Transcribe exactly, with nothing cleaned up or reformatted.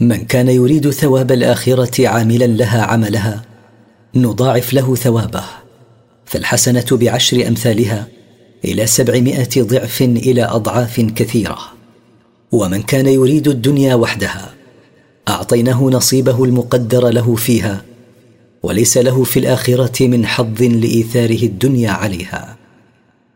من كان يريد ثواب الآخرة عاملا لها عملها نضاعف له ثوابه، فالحسنة بعشر أمثالها إلى سبعمائة ضعف إلى أضعاف كثيرة. ومن كان يريد الدنيا وحدها أعطيناه نصيبه المقدر له فيها، وليس له في الآخرة من حظ لإيثاره الدنيا عليها.